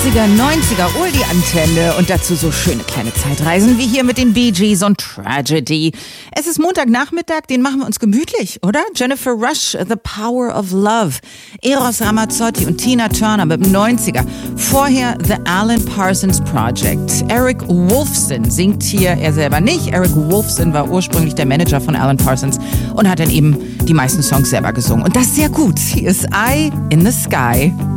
80er, 90er, die Antenne und dazu so schöne kleine Zeitreisen wie hier mit den Bee Gees und Tragedy. Es ist Montagnachmittag, den machen wir uns gemütlich, oder? Jennifer Rush, The Power of Love. Eros Ramazzotti und Tina Turner mit dem 90er. Vorher The Alan Parsons Project. Eric Woolfson singt hier, er selber nicht. Eric Woolfson war ursprünglich der Manager von Alan Parsons und hat dann eben die meisten Songs selber gesungen. Und das sehr gut. Hier ist Eye in the Sky.